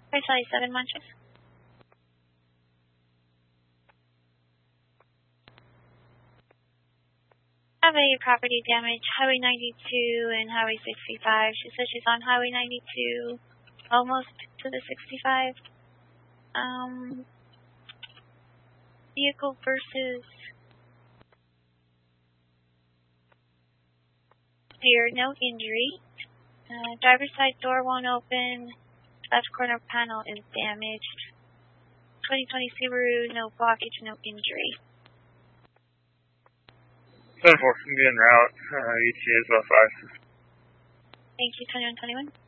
Sorry, 7 Montrose. Have a property damage, Highway 92 and Highway 65. She says she's on Highway 92, almost to the 65. Vehicle versus steer, no injury. Driver's side door won't open. Left corner panel is damaged. 2020 Subaru, no blockage, no injury. 7-4, I'm getting route. ETA is about 5. Thank you, 2121.